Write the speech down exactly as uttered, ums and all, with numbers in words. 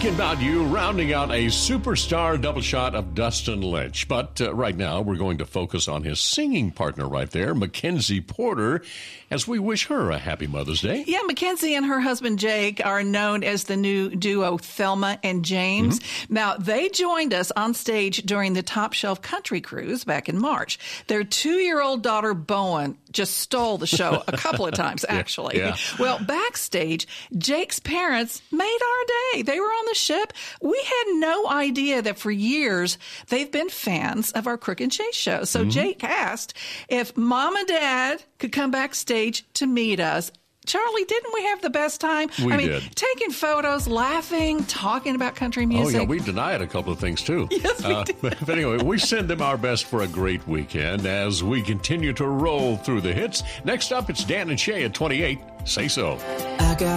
Thinking about you, rounding out a superstar double shot of Dustin Lynch. But uh, right now, we're going to focus on his singing partner right there, Mackenzie Porter, as we wish her a happy Mother's Day. Yeah, Mackenzie and her husband Jake are known as the new duo Thelma and James. Mm-hmm. Now, they joined us on stage during the Top Shelf Country Cruise back in March. Their two-year-old daughter, Bowen, just stole the show a couple of times, actually. Yeah. Well, backstage, Jake's parents made our day. They were on the ship. We had no idea that for years they've been fans of our Crook and Chase show. So mm-hmm. Jake asked if Mom and Dad could come backstage to meet us. Charlie, didn't we have the best time? We I mean, did. Taking photos, laughing, talking about country music. Oh, yeah, we denied a couple of things, too. Yes, we uh, did. But anyway, we send them our best for a great weekend as we continue to roll through the hits. Next up, it's Dan and Shay at twenty-eight. Say so. I got